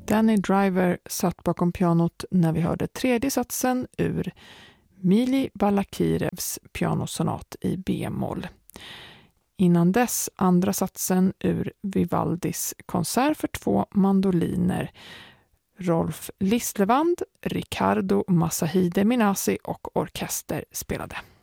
Danny Driver satt bakom pianot när vi hörde tredje satsen ur Mili Balakirevs pianosonat i B-moll. Innan dess andra satsen ur Vivaldis konsert för 2 mandoliner. Rolf Lislevand, Riccardo Masahide Minasi och orkester spelade.